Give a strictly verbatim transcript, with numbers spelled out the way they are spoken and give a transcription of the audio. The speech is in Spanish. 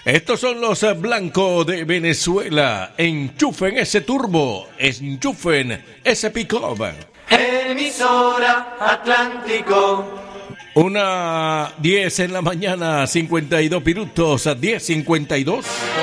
Estos son los blancos de Venezuela. Enchufen ese turbo, enchufen ese pick-up. Emisora Atlántico. Una diez en la mañana, cincuenta y dos minutos, diez cincuenta y dos.